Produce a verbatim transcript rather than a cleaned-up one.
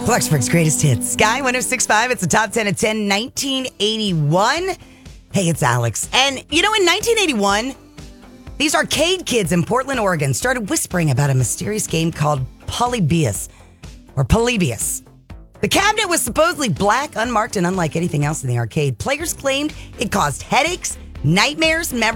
Clarksburg's greatest hits. Sky one oh six point five. It's the top ten at ten, nineteen eighty-one. Hey, it's Alex. And you know, in nineteen eighty-one, these arcade kids in Portland, Oregon started whispering about a mysterious game called Polybius or Polybius. The cabinet was supposedly black, unmarked, and unlike anything else in the arcade. Players claimed it caused headaches, nightmares, memories.